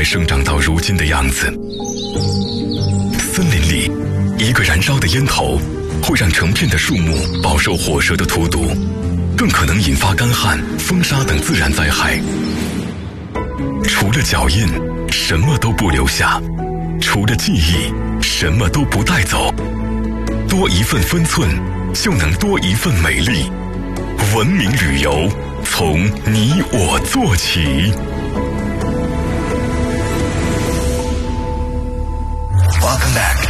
才生长到如今的样子。森林里，一个燃烧的烟头会让成片的树木饱受火蛇的荼毒，更可能引发干旱、风沙等自然灾害。除了脚印，什么都不留下；除了记忆，什么都不带走。多一份分寸，就能多一份美丽。文明旅游，从你我做起。Welcome back